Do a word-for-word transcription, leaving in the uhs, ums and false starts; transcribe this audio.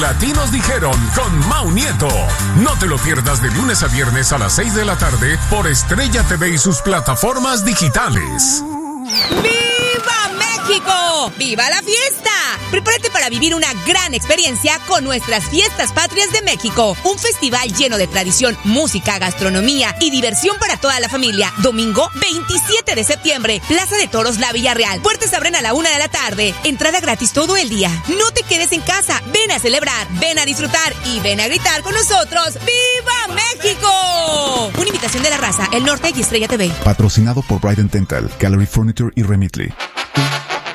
Latinos Dijeron con Mau Nieto. No te lo pierdas de lunes a viernes a las seis de la tarde por Estrella T V y sus plataformas digitales. ¡Viva México! ¡Viva la fiesta! Prepárate para vivir una gran experiencia con nuestras Fiestas Patrias de México. Un festival lleno de tradición, música, gastronomía y diversión para toda la familia. Domingo veintisiete de septiembre, Plaza de Toros La Villarreal. Puertas abren a la una de la tarde. Entrada gratis todo el día. No te quedes en casa. Ven a celebrar, ven a disfrutar y ven a gritar con nosotros. ¡Viva México! Una invitación de La Raza, El Norte y Estrella T V. Patrocinado por Bryden Dental, Gallery Furniture y Remitly.